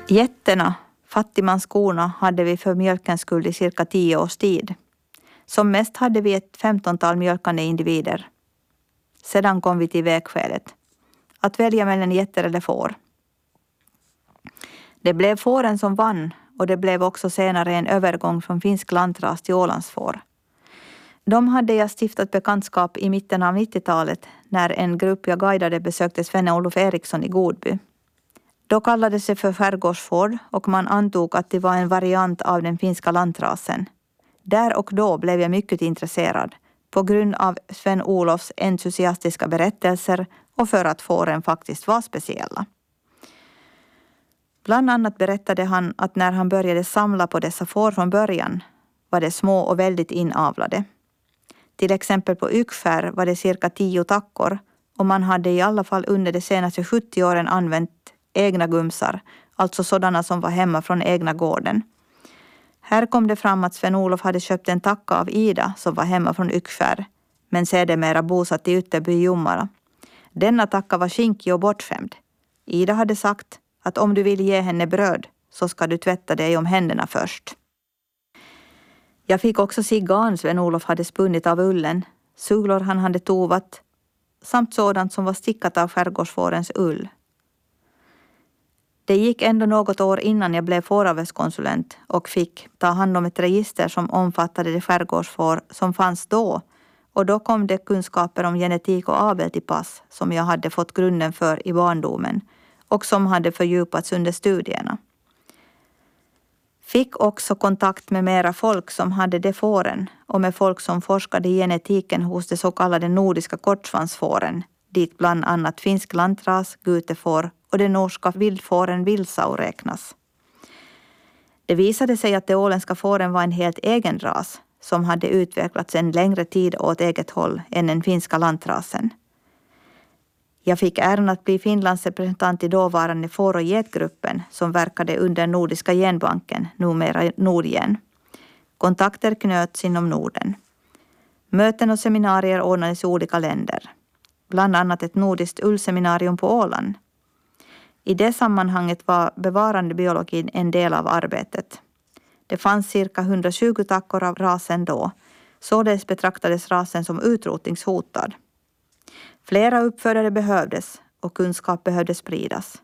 Getterna, fattigmanskorna, hade vi för mjölkens skull i cirka 10 års tid. Som mest hade vi ett 15-tal mjölkande individer. Sedan kom vi till vägskälet. Att välja mellan getter eller får. Det blev fåren som vann och det blev också senare en övergång från finsk lantras till ålandsfår. De hade jag stiftat bekantskap i mitten av 90-talet när en grupp jag guidade besökte Sven-Olof Eriksson i Godby. Då kallades det för skärgårdsfår och man antog att det var en variant av den finska lantrasen. Där och då blev jag mycket intresserad på grund av Sven-Olofs entusiastiska berättelser och för att fåren faktiskt var speciella. Bland annat berättade han att när han började samla på dessa får från början var de små och väldigt inavlade. Till exempel på Yxskär var det cirka 10 tackor och man hade i alla fall under de senaste 70 åren använt egna gumsar, alltså sådana som var hemma från egna gården. Här kom det fram att Sven-Olof hade köpt en tacka av Ida som var hemma från Yxskär, men sedermera bosatt i Ytterby i Jomala. Denna tacka var skinkig och bortskämd. Ida hade sagt att om du vill ge henne bröd så ska du tvätta dig om händerna först. Jag fick också se garn Sven-Olof hade spunnit av ullen, sulor han hade tovat, samt sådant som var stickat av skärgårdsfårens ull. Det gick ändå något år innan jag blev fåravelskonsulent och fick ta hand om ett register som omfattade de skärgårdsfår som fanns då, och då kom det kunskaper om genetik och avel till pass som jag hade fått grunden för i barndomen och som hade fördjupats under studierna. Fick också kontakt med mera folk som hade de fåren och med folk som forskade i genetiken hos de så kallade nordiska kortsvansfåren, dit bland annat finsk lantras, gutefår och den norska vildfåren vildsau räknas. Det visade sig att de åländska fåren var en helt egen ras som hade utvecklats en längre tid åt eget håll än den finska lantrasen. Jag fick äran att bli Finlands representant i dåvarande får- och getgruppen som verkade under Nordiska genbanken, numera Nordgen. Kontakter knöts inom Norden. Möten och seminarier ordnades i olika länder. Bland annat ett nordiskt ullseminarium på Åland. I det sammanhanget var bevarandebiologin en del av arbetet. Det fanns cirka 120 tackor av rasen då, således betraktades rasen som utrotningshotad. Flera uppfödare behövdes och kunskap behövde spridas.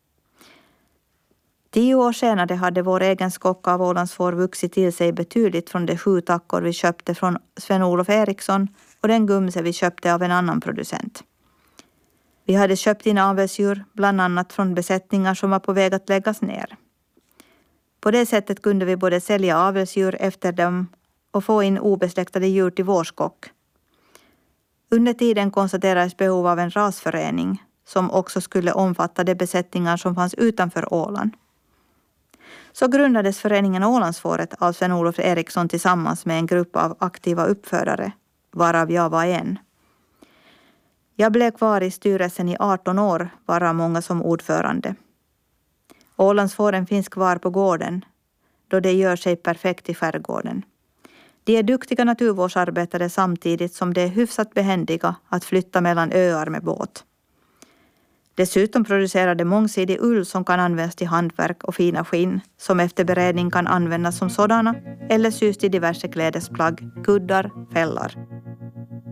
10 år senare hade vår egen skock av ålandsfår vuxit till sig betydligt från de 7 tackor vi köpte från Sven-Olof Eriksson och den gumse vi köpte av en annan producent. Vi hade köpt in avelsdjur bland annat från besättningar som var på väg att läggas ner. På det sättet kunde vi både sälja avelsdjur efter dem och få in obesläktade djur till vår skock. Under tiden konstaterades behov av en rasförening som också skulle omfatta de besättningar som fanns utanför Åland. Så grundades föreningen Ålandsfåret av Sven-Olof Eriksson tillsammans med en grupp av aktiva uppfödare, varav jag var en. Jag blev kvar i styrelsen i 18 år, varav många som ordförande. Ålandsfåren finns kvar på gården, då det gör sig perfekt i skärgården. De är duktiga naturvårdsarbetare samtidigt som de är hyfsat behändiga att flytta mellan öar med båt. Dessutom producerar de mångsidig ull som kan användas till hantverk och fina skinn som efter beredning kan användas som sådana eller sys till diverse klädesplagg, kuddar, fällar.